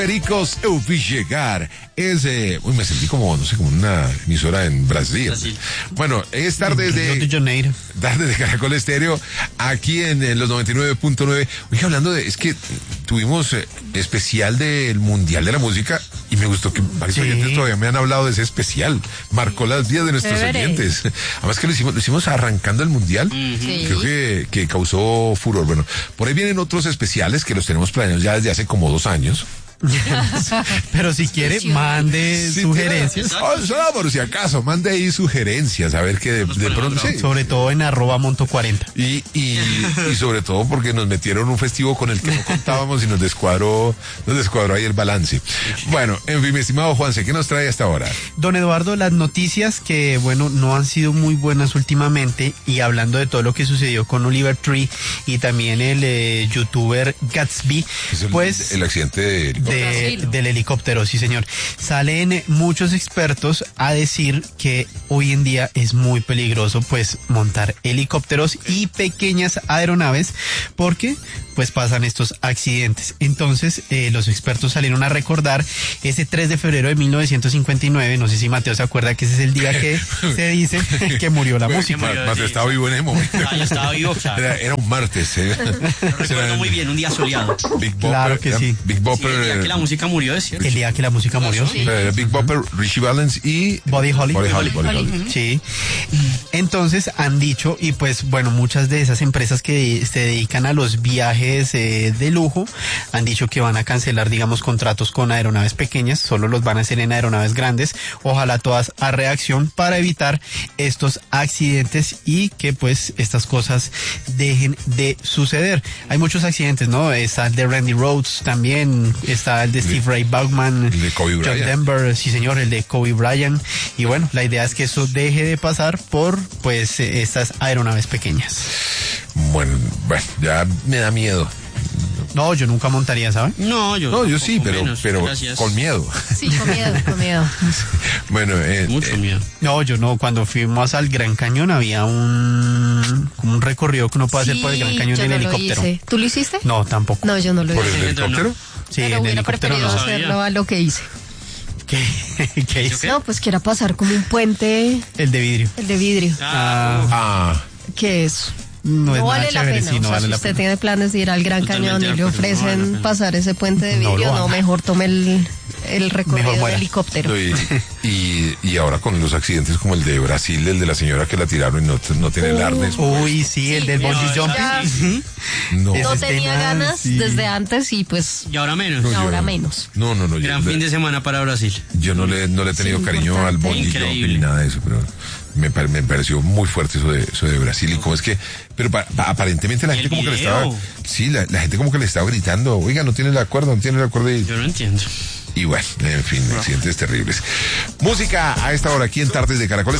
Pericos, eu vi llegar. Me sentí como, no sé, como una emisora en Brasil. Bueno, es tarde de Caracol Estéreo, aquí en los 99.9. Oye, hablando es que tuvimos especial del Mundial de la Música y me gustó que varios oyentes todavía me han hablado de ese especial. Marcó las vidas de nuestros oyentes. Además que lo hicimos arrancando el Mundial. Creo que causó furor. Bueno, por ahí vienen otros especiales que los tenemos planeados ya desde hace como 2 años. Pero si quiere, mande sugerencias. Solo por si acaso, mande ahí sugerencias, a ver que de pronto. Sobre todo en @monto40. Y sobre todo porque nos metieron un festivo con el que no contábamos y nos descuadró ahí el balance. Bueno, en fin, mi estimado Juanse, ¿qué nos trae hasta ahora? Don Eduardo, las noticias que, bueno, no han sido muy buenas últimamente, y hablando de todo lo que sucedió con Oliver Tree y también el youtuber Gatsby, pues el accidente del helicóptero, sí señor. Salen muchos expertos a decir que hoy en día es muy peligroso pues montar helicópteros y pequeñas aeronaves porque pues pasan estos accidentes. Entonces los expertos salieron a recordar ese 3 de febrero de 1959, no sé si Mateo se acuerda que ese es el día que se dice que murió la música. Mateo estaba vivo en ese momento. Yo estaba vivo, claro. Era un martes. Lo recuerdo muy bien, un día soleado. Big Bopper, claro que sí. Big Bopper. El día que la música murió, es cierto. El día que la música murió. Sí. Big Bopper, Richie Valens y Buddy Holly. Sí. Entonces han dicho, y pues bueno, muchas de esas empresas que se dedican a los viajes de lujo han dicho que van a cancelar, digamos, contratos con aeronaves pequeñas, solo los van a hacer en aeronaves grandes, ojalá todas a reacción para evitar estos accidentes y que pues estas cosas dejen de suceder. Hay muchos accidentes, ¿no? Está el de Randy Rhoads también, está el de Steve Ray Vaughan, el de Kobe John Bryant. Denver, sí señor, el de Kobe Bryant, y bueno, la idea es que eso deje de pasar por pues estas aeronaves pequeñas. Bueno, ya me da miedo. No, yo nunca montaría, ¿sabe? No, yo sí, pero gracias. con miedo. Sí, con miedo. Bueno, Mucho miedo. No, yo no. Cuando fuimos al Gran Cañón había como un recorrido que uno puede hacer por el Gran Cañón en helicóptero. Hice. ¿Tú lo hiciste? No, tampoco. No, yo no lo ¿por hice. el helicóptero? Sí, Pero en hubiera helicóptero preferido no. hacerlo a lo que hice. ¿Qué hizo? No, pues que era pasar como un puente, El de vidrio. el de vidrio. Que es... No es nada vale la chévere, pena. sí, no O sea, vale si la usted pena. tiene planes de ir al Gran Totalmente Cañón y de le acuerdo, no vale la ofrecen pena. pasar ese puente de No lo vidrio, haga. mejor tome el recorrido Mejor del muera. helicóptero. Y ahora con los accidentes como el de Brasil, el de la señora que la tiraron y no tiene el arnés. Uy, sí, el del bungee jumping. No. No Ese tenía tema, ganas sí. desde antes y pues Y ahora menos. No, ahora yo- menos. No. Gran fin de semana para Brasil. Yo no le he tenido Sí, cariño al importante. bungee jumping Increíble. ni nada de eso, pero me pareció muy fuerte eso de Brasil. Y como es que, pero aparentemente la El gente como que le video. estaba, sí, la gente como que le estaba gritando, oiga, no tiene el acuerdo. Yo no entiendo. Y bueno, en fin, accidentes terribles. Música a esta hora aquí en Tardes de Caracoles.